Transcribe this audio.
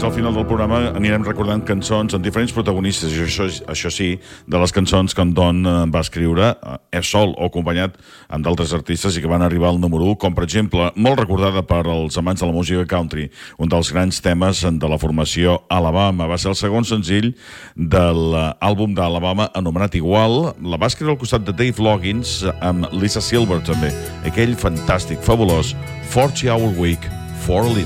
al final del programa anirem recordant cançons amb diferents protagonistes, i això sí, de les cançons que en Don va escriure sol o acompanyat amb d'altres artistes i que van arribar al número 1, com per exemple, molt recordada per als amants de la música country, un dels grans temes de la formació Alabama. Va ser el segon senzill de l'àlbum d'Alabama anomenat igual. La va escriure al costat de Dave Loggins amb Lisa Silver també, aquell fantàstic, fabulós 40 Hour Week for a Living.